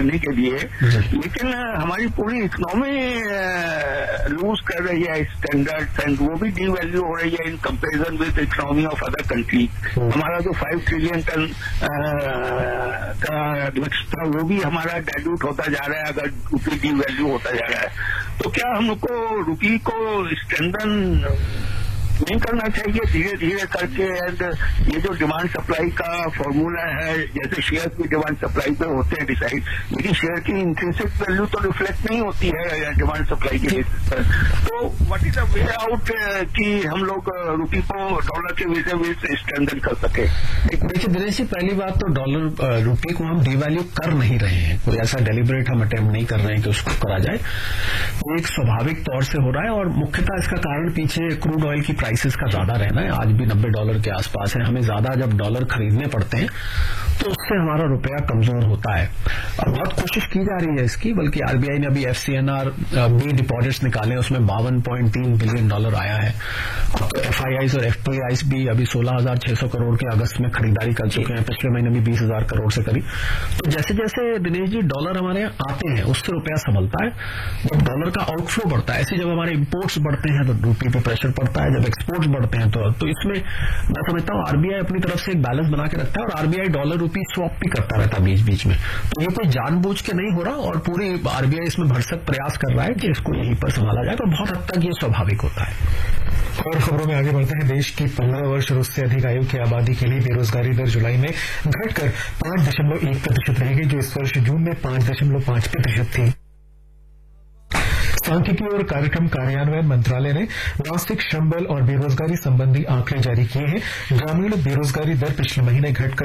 करने के लिए, लेकिन हमारी पूरी इकोनॉमी लूज कर रही है स्टैंडर्ड, एंड वो भी डीवैल्यू हो रही है in comparison with economy of other country. हमारा जो 5 ट्रिलियन टन का लक्ष्य था वो भी हमारा डाइल्यूट होता जा रहा है अगर रुपी डीवैल्यू होता जा रहा है। तो क्या हमको रुपी को स्ट्रेंथन नहीं करना चाहिए धीरे धीरे करके? एंड ये जो डिमांड सप्लाई का फॉर्मूला है, जैसे शेयर की डिमांड सप्लाई पे होते हैं डिसाइड, लेकिन शेयर की इंट्रिंसिक वैल्यू तो रिफ्लेक्ट नहीं होती है डिमांड सप्लाई के बेसिस पर। तो what is the way out कि हम लोग रुपी को डॉलर के vis-a-vis स्ट्रेंथन कर सके? देखिए दिनेश जी, पहली बात तो डॉलर रुपये को हम डिवैल्यू कर नहीं रहे हैं, कोई ऐसा डेलिबरेट हम अटेम्प्ट नहीं कर रहे हैं कि उसको करा जाए। वो एक स्वाभाविक तौर से हो रहा है और मुख्यतः इसका कारण पीछे क्रूड ऑयल की प्राइसेस का ज्यादा रहना है। आज भी $90 के आसपास है। हमें ज्यादा जब डॉलर खरीदने पड़ते हैं तो उससे हमारा रुपया कमजोर होता है और बहुत कोशिश की जा रही है इसकी, बल्कि आरबीआई ने अभी FCNR बी डिपॉजिट्स निकाले, उसमें $52.3 बिलियन आया है। अब तो FIIs और FPIs भी अभी 16,600 करोड़ के अगस्त में खरीदारी कर चुके हैं, पिछले महीने भी 20,000 करोड़ से करीब। तो जैसे जैसे दिनेश जी डॉलर हमारे यहाँ आते हैं उससे रुपया संभलता है। जब डॉलर का आउटफ्लो बढ़ता है, ऐसे जब हमारे इम्पोर्ट्स बढ़ते हैं तो रुपये पे प्रेशर पड़ता है, जब एक्सपोर्ट्स बढ़ते हैं तो इसमें मैं समझता हूँ आरबीआई अपनी तरफ से एक बैलेंस बना के रखता है और आरबीआई डॉलर रुपी स्वैप भी करता रहता है बीच बीच में। तो ये कोई जानबूझ के नहीं हो रहा और पूरी आरबीआई इसमें भरसक प्रयास कर रहा है कि इसको यहीं पर संभाला जाए, तो बहुत हद तक ये स्वाभाविक होता है। और खबरों में आगे बढ़ते हैं। देश की 15 वर्ष और उससे अधिक आयु की आबादी के लिए बेरोजगारी दर जुलाई में घटकर 5.1% रह गई, जो इस वर्ष जून में 5.5% थी। सांख्यिकी और कार्यक्रम कार्यान्वयन मंत्रालय ने मासिक श्रम बल और बेरोजगारी संबंधी आंकड़े जारी किए हैं। ग्रामीण बेरोजगारी दर पिछले महीने घटकर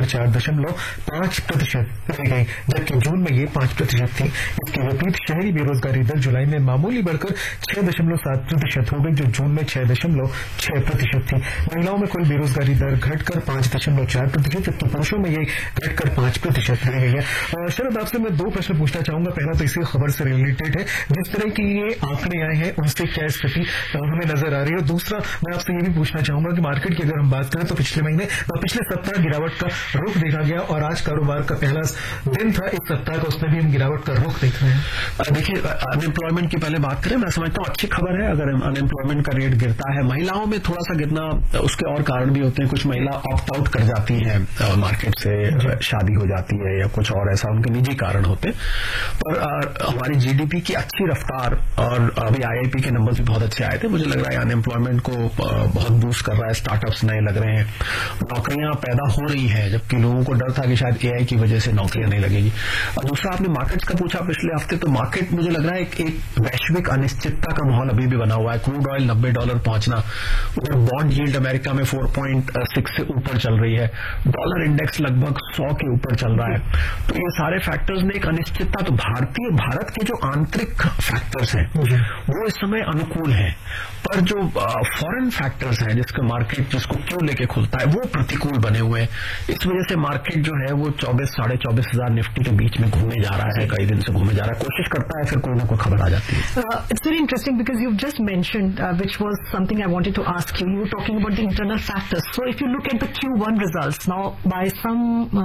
4.5% रह गई, जबकि जून में ये 5% थी। इसके विपरीत शहरी बेरोजगारी दर जुलाई में मामूली बढ़कर 6.7% हो गई, जो जून में 6.6% थी। महिलाओं में कुल बेरोजगारी दर घटकर 5.4%, जबकि पुरुषों में ये घटकर 5% रह गई है। शरद, आपसे मैं 2 प्रश्न पूछना चाहूंगा। पहला तो इसी खबर से रिलेटेड है, जिस तरह की ये आंकड़े आए हैं उनसे क्या स्थिति हमें नजर आ रही है। दूसरा, मैं आपसे ये भी पूछना चाहूंगा कि मार्केट की अगर हम बात करें तो पिछले सप्ताह गिरावट का रुख देखा गया और आज कारोबार का पहला दिन था इस सप्ताह का, उसमें भी हम गिरावट का रुख देख रहे हैं। देखिए, अनएम्प्लॉयमेंट की पहले बात करें, मैं समझता हूँ अच्छी खबर है अगर अनएम्प्लॉयमेंट का रेट गिरता है। महिलाओं में थोड़ा सा गिरना, उसके और कारण भी होते हैं। कुछ महिला ऑप्ट आउट कर जाती हैं मार्केट से, शादी हो जाती है या कुछ और ऐसा उनके निजी कारण होते हैं। पर हमारी जीडीपी की अच्छी रफ्तार और अभी आईआईपी के नंबर्स भी बहुत अच्छे आए थे। मुझे लग रहा है अनएम्प्लॉयमेंट को बहुत बूस्ट कर रहा है, स्टार्टअप्स नए लग रहे हैं, नौकरियां पैदा हो रही हैं, जबकि लोगों को डर था कि शायद एआई की वजह से नौकरियां नहीं लगेगी। और दूसरा, आपने मार्केट्स का पूछा पिछले हफ्ते, तो मार्केट मुझे लग रहा है एक वैश्विक अनिश्चितता का माहौल अभी भी बना हुआ है। क्रूड ऑयल $90 पहुंचना, उधर बॉन्ड यील्ड अमेरिका में 4.6 से ऊपर चल रही है, डॉलर इंडेक्स लगभग 100 के ऊपर चल रहा है। तो ये सारे फैक्टर्स ने एक अनिश्चितता, तो भारत के जो आंतरिक फैक्टर्स हैं वो इस समय अनुकूल है, पर जो फॉरेन फैक्टर्स हैं जिसका मार्केट जिसको क्यों लेके खुलता है वो प्रतिकूल बने हुए हैं। इस वजह से मार्केट जो है वो 24,000-24,500 निफ्टी के बीच में घूमने जा रहा है, कई दिन से घूमने जा रहा है, कोशिश करता है, फिर कोई ना कोई खबर आ जाती है। It's very interesting because you just mentioned which was something I wanted to ask you were talking about the internal factors. So if you look at the Q1 results now, by some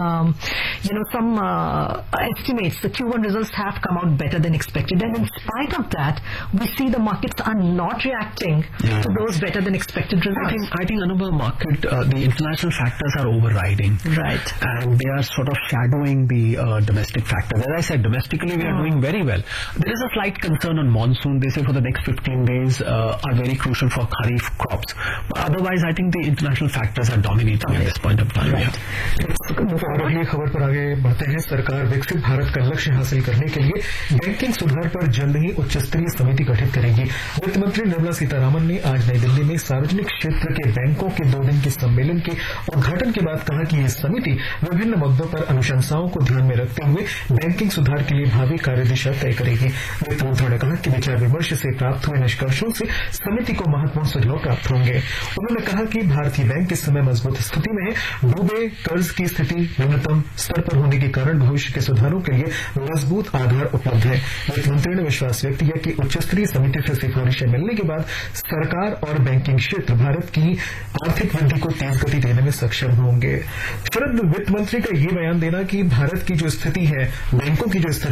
estimates, the Q1 results have come out better than expected, and in spite of that we see the markets are not reacting to those better than expected results. I think another market, the international factors are overriding, right, and they are sort of shadowing the domestic factors. As I said, domestically we are doing very well. There is a slight concern on monsoon. They say for the next 15 days are very crucial for kharif crops, but otherwise I think the international factors are dominating at this point of time. Right. और अगली खबर पर आगे बढ़ते हैं। सरकार विकसित भारत का लक्ष्य हासिल करने के लिए बैंकिंग सुधार पर जल्द ही उच्च स्तरीय समिति गठित करेगी। वित्त मंत्री निर्मला सीतारामन ने आज नई दिल्ली में सार्वजनिक क्षेत्र के बैंकों के 2 दिन के सम्मेलन के उद्घाटन के बाद कहा कि यह समिति विभिन्न मुद्दों पर अनुशंसाओं को ध्यान में रखते हुए बैंकिंग सुधार के लिए भावी कार्यदिशा तय करेगी। वित्त मंत्री ने कहा कि विचार विमर्श से प्राप्त हुए निष्कर्षों से समिति को महत्वपूर्ण सुझाव प्राप्त होंगे। उन्होंने कहा कि भारतीय बैंक इस समय मजबूत स्थिति में है, डूबे कर्ज की स्थिति न्यूनतम स्तर पर होने के कारण भविष्य के सुधारों के लिए मजबूत आधार उपलब्ध है। वित्त मंत्री ने विश्वास व्यक्त किया कि उच्च स्तरीय समिति से सिफारिशें मिलने के बाद सरकार और बैंकिंग क्षेत्र भारत की आर्थिक वृद्धि को तेज गति देने में सक्षम होंगे। शरद, वित्त मंत्री का ये बयान देना कि भारत की जो स्थिति है, बैंकों की जो स्थिति